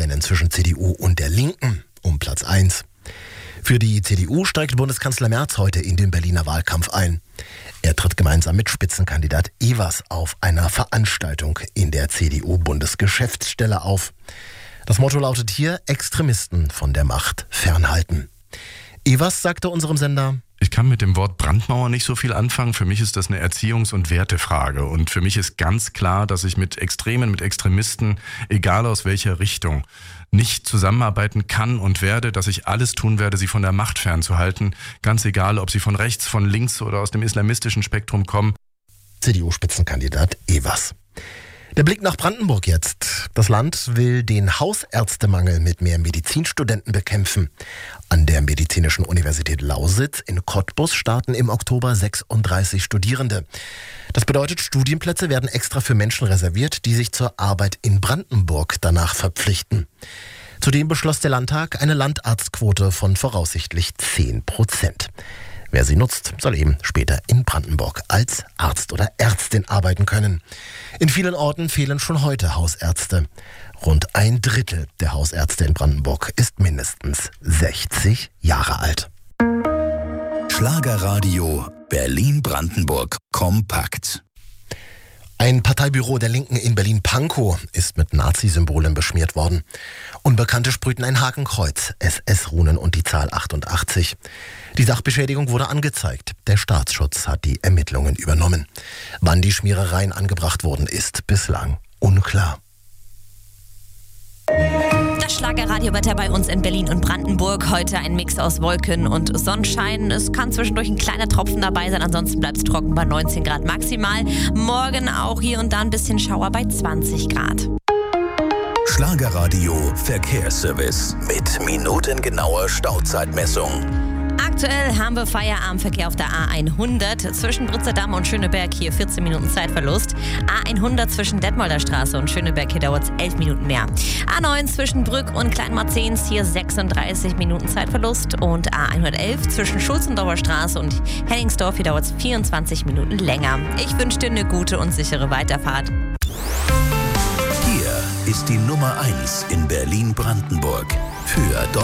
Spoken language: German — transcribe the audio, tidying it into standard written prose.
Rennen zwischen CDU und der Linken um Platz 1. Für die CDU steigt Bundeskanzler Merz heute in den Berliner Wahlkampf ein. Er tritt gemeinsam mit Spitzenkandidat Evers auf einer Veranstaltung in der CDU-Bundesgeschäftsstelle auf. Das Motto lautet hier: Extremisten von der Macht fernhalten. Evers sagte unserem Sender: Ich kann mit dem Wort Brandmauer nicht so viel anfangen. Für mich ist das eine Erziehungs- und Wertefrage. Und für mich ist ganz klar, dass ich mit Extremen, mit Extremisten, egal aus welcher Richtung, nicht zusammenarbeiten kann und werde, dass ich alles tun werde, sie von der Macht fernzuhalten. Ganz egal, ob sie von rechts, von links oder aus dem islamistischen Spektrum kommen. CDU-Spitzenkandidat Evers. Der Blick nach Brandenburg jetzt. Das Land will den Hausärztemangel mit mehr Medizinstudenten bekämpfen. An der Medizinischen Universität Lausitz in Cottbus starten im Oktober 36 Studierende. Das bedeutet, Studienplätze werden extra für Menschen reserviert, die sich zur Arbeit in Brandenburg danach verpflichten. Zudem beschloss der Landtag eine Landarztquote von voraussichtlich 10%. Wer sie nutzt, soll eben später in Brandenburg als Arzt oder Ärztin arbeiten können. In vielen Orten fehlen schon heute Hausärzte. Rund 1/3 der Hausärzte in Brandenburg ist mindestens 60 Jahre alt. Schlagerradio Berlin-Brandenburg kompakt. Ein Parteibüro der Linken in Berlin-Pankow ist mit Nazi-Symbolen beschmiert worden. Unbekannte sprühten ein Hakenkreuz, SS-Runen und die Zahl 88. Die Sachbeschädigung wurde angezeigt. Der Staatsschutz hat die Ermittlungen übernommen. Wann die Schmierereien angebracht wurden, ist bislang unklar. Das Schlagerradiowetter bei uns in Berlin und Brandenburg. Heute ein Mix aus Wolken und Sonnenschein. Es kann zwischendurch ein kleiner Tropfen dabei sein, ansonsten bleibt es trocken bei 19 Grad maximal. Morgen auch hier und da ein bisschen Schauer bei 20 Grad. Schlagerradio Verkehrsservice mit minutengenauer Stauzeitmessung. Aktuell haben wir Feierabendverkehr auf der A100 zwischen Britzerdamm und Schöneberg, hier 14 Minuten Zeitverlust. A100 zwischen Detmolder Straße und Schöneberg, hier dauert es 11 Minuten mehr. A9 zwischen Brück und Kleinmarzens, hier 36 Minuten Zeitverlust. Und A111 zwischen Schulzendorfer Straße und Henningsdorf, hier dauert es 24 Minuten länger. Ich wünsche dir eine gute und sichere Weiterfahrt. Hier ist die Nummer 1 in Berlin-Brandenburg für